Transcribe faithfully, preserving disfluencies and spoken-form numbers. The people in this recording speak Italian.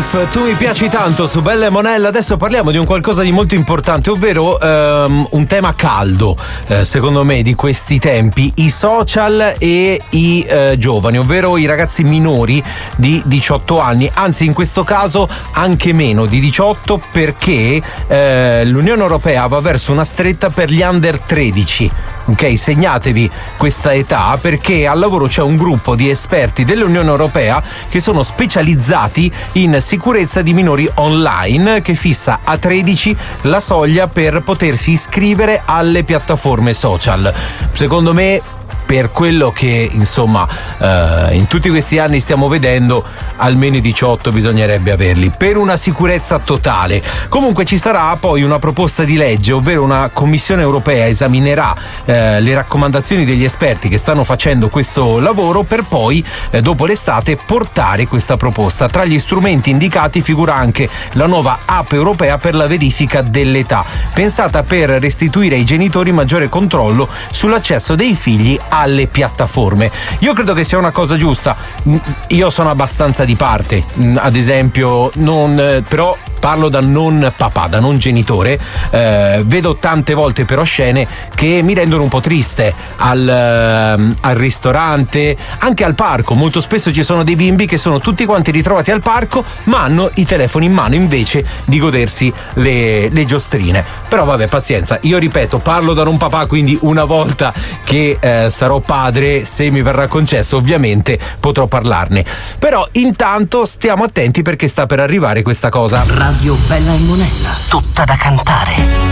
Life, tu mi piaci tanto su Bella e Monella. Adesso parliamo di un qualcosa di molto importante, ovvero um, un tema caldo, eh, secondo me, di questi tempi: i social e i eh, giovani, ovvero i ragazzi minori di diciotto anni, anzi in questo caso anche meno di diciotto, perché eh, l'Unione Europea va verso una stretta per gli under tredici. Ok, segnatevi questa età, perché al lavoro c'è un gruppo di esperti dell'Unione Europea che sono specializzati in sicurezza di minori online, che fissa a tredici la soglia per potersi iscrivere alle piattaforme social. Secondo me, per quello che insomma eh, in tutti questi anni stiamo vedendo, almeno i diciotto bisognerebbe averli per una sicurezza totale. Comunque ci sarà poi una proposta di legge, ovvero una Commissione europea esaminerà eh, le raccomandazioni degli esperti che stanno facendo questo lavoro, per poi eh, dopo l'estate portare questa proposta. Tra gli strumenti indicati figura anche la nuova app europea per la verifica dell'età, pensata per restituire ai genitori maggiore controllo sull'accesso dei figli alle piattaforme. Io credo che sia una cosa giusta. Io sono abbastanza di parte, ad esempio, non però parlo da non papà, da non genitore, eh, vedo tante volte però scene che mi rendono un po' triste al, eh, al ristorante, anche al parco. Molto spesso ci sono dei bimbi che sono tutti quanti ritrovati al parco, ma hanno i telefoni in mano invece di godersi le, le giostrine. Però vabbè, pazienza, io ripeto, parlo da non papà, quindi una volta che eh, sarò padre, se mi verrà concesso ovviamente, potrò parlarne. Però intanto stiamo attenti, perché sta per arrivare questa cosa. Radio Bella e Monella, tutta da cantare.